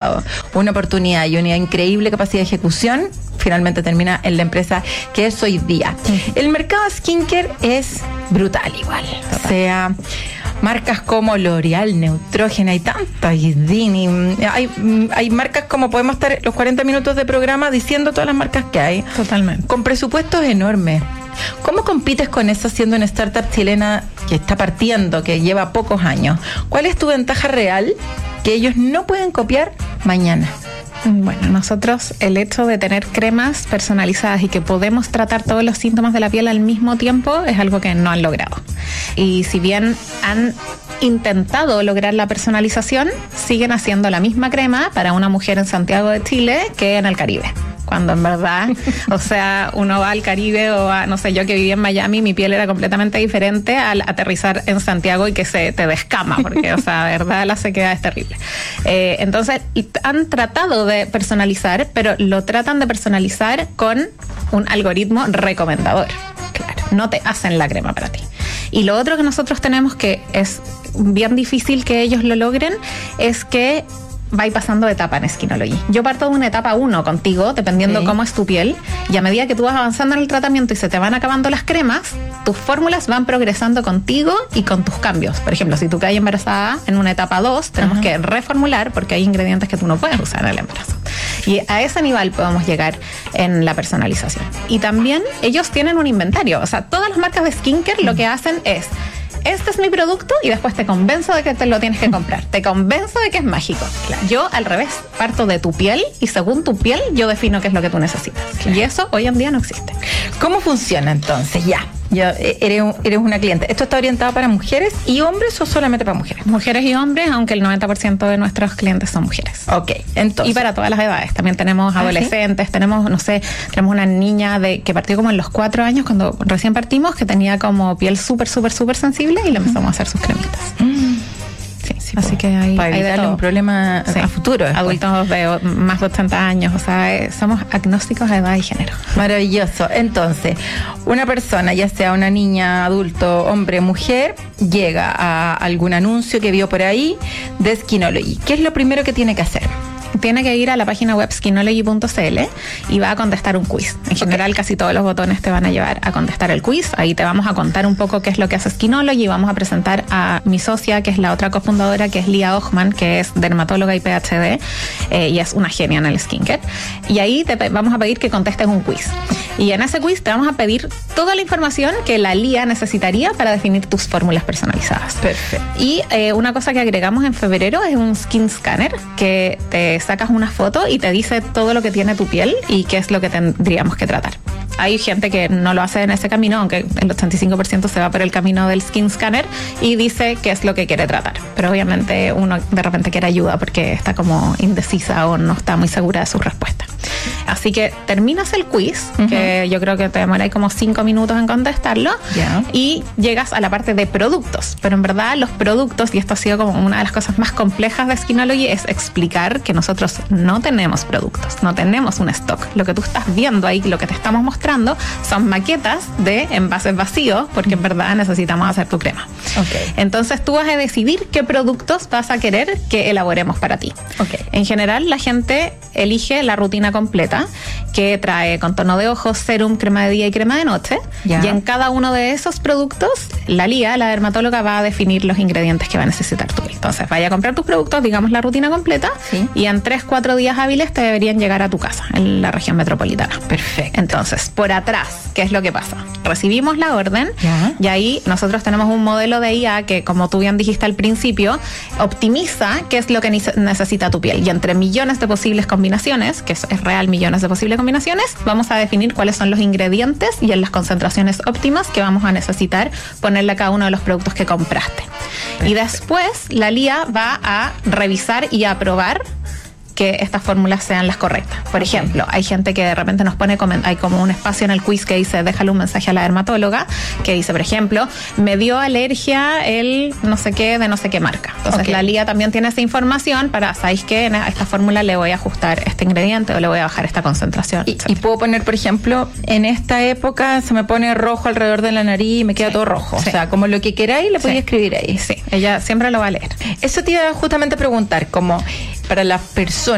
mercado, una oportunidad y una increíble capacidad de ejecución, finalmente termina en la empresa que es hoy día. El mercado skincare es brutal igual. O sea, marcas como L'Oreal, Neutrogena, hay tantas, y Dini, hay marcas como podemos estar los 40 minutos de programa diciendo todas las marcas que hay. Totalmente. Con presupuestos enormes. ¿Cómo compites con eso siendo una startup chilena que está partiendo, que lleva pocos años? ¿Cuál es tu ventaja real que ellos no pueden copiar mañana? Bueno, nosotros el hecho de tener cremas personalizadas y que podemos tratar todos los síntomas de la piel al mismo tiempo es algo que no han logrado. Y si bien han intentado lograr la personalización, siguen haciendo la misma crema para una mujer en Santiago de Chile que en el Caribe. Cuando en verdad, o sea, uno va al Caribe o a, no sé, yo que viví en Miami, mi piel era completamente diferente al aterrizar en Santiago y que se te descama, porque, o sea, de verdad la sequedad es terrible. Entonces, han tratado de personalizar, pero lo tratan de personalizar con un algoritmo recomendador. Claro, no te hacen la crema para ti. Y lo otro que nosotros tenemos, que es bien difícil que ellos lo logren, es que va pasando de etapa en Skinology. Yo parto de una etapa 1 contigo, dependiendo cómo es tu piel, y a medida que tú vas avanzando en el tratamiento y se te van acabando las cremas, tus fórmulas van progresando contigo y con tus cambios. Por ejemplo, si tú caes embarazada en una etapa 2, tenemos que reformular porque hay ingredientes que tú no puedes usar en el embarazo. Y a ese nivel podemos llegar en la personalización. Y también ellos tienen un inventario. O sea, todas las marcas de skincare lo que hacen es: este es mi producto, y después te convenzo de que te lo tienes que comprar. Te convenzo de que es mágico. Claro. Yo, al revés, parto de tu piel y según tu piel yo defino qué es lo que tú necesitas. Claro. Y eso hoy en día no existe. ¿Cómo funciona entonces? Ya eres una cliente. ¿Esto está orientado para mujeres y hombres o solamente para mujeres? Mujeres y hombres, aunque el 90% de nuestros clientes son mujeres. Ok, entonces. Y para todas las edades. También tenemos adolescentes, ¿sí? Tenemos una niña que partió como en los 4 años, cuando recién partimos, que tenía como piel súper sensible, y le empezamos a hacer sus cremitas. Sí, así que hay de todo. Un problema a futuro. Después. Adultos de más de 80 años, o sea, somos agnósticos de edad y género. Maravilloso. Entonces, una persona, ya sea una niña, adulto, hombre, mujer, llega a algún anuncio que vio por ahí de Skinology. ¿Qué es lo primero que tiene que hacer? Tiene que ir a la página web skinology.cl y va a contestar un quiz. En general, casi todos los botones te van a llevar a contestar el quiz. Ahí te vamos a contar un poco qué es lo que hace Skinology, y vamos a presentar a mi socia, que es la otra cofundadora, que es Lía Ochman, que es dermatóloga y PhD, y es una genia en el skincare. Y ahí te vamos a pedir que contestes un quiz. Y en ese quiz te vamos a pedir toda la información que la Lía necesitaría para definir tus fórmulas personalizadas. Perfecto. Y una cosa que agregamos en febrero es un skin scanner, que te sacas una foto y te dice todo lo que tiene tu piel y qué es lo que tendríamos que tratar. Hay gente que no lo hace en ese camino, aunque el 85% se va por el camino del skin scanner y dice qué es lo que quiere tratar. Pero obviamente uno de repente quiere ayuda porque está como indecisa o no está muy segura de su respuesta. Así que terminas el quiz, que yo creo que te demoráis como 5 minutos en contestarlo, y llegas a la parte de productos. Pero en verdad los productos, y esto ha sido como una de las cosas más complejas de Skinology, es explicar que nosotros no tenemos productos, no tenemos un stock. Lo que tú estás viendo ahí, lo que te estamos mostrando, son maquetas de envases vacíos, porque en verdad necesitamos hacer tu crema. Entonces tú vas a decidir qué productos vas a querer que elaboremos para ti. En general, la gente elige la rutina completa, que trae contorno de ojos, serum, crema de día y crema de noche. Y en cada uno de esos productos, la Lía, la dermatóloga, va a definir los ingredientes que va a necesitar tú. Entonces, vaya a comprar tus productos, digamos la rutina completa, y en 3-4 días hábiles te deberían llegar a tu casa, en la región metropolitana. Perfecto. Entonces, por atrás, ¿qué es lo que pasa? Recibimos la orden, y ahí nosotros tenemos un modelo de IA que, como tú bien dijiste al principio, optimiza qué es lo que necesita tu piel. Y entre millones de posibles combinaciones, que es real, millones de posibles combinaciones, vamos a definir cuáles son los ingredientes y en las concentraciones óptimas que vamos a necesitar ponerle a cada uno de los productos que compraste. Y después la Lía va a revisar y a aprobar que estas fórmulas sean las correctas. Por ejemplo, hay gente que de repente nos pone, hay como un espacio en el quiz que dice, déjale un mensaje a la dermatóloga, que dice, por ejemplo, me dio alergia el no sé qué de no sé qué marca. Entonces la Lía también tiene esa información para, ¿sabéis qué? A esta fórmula le voy a ajustar este ingrediente o le voy a bajar esta concentración. Y puedo poner, por ejemplo, en esta época se me pone rojo alrededor de la nariz y me queda todo rojo. O sea, como lo que queráis, le podéis escribir ahí. Sí, ella siempre lo va a leer. Eso te iba justamente a preguntar, como para las personas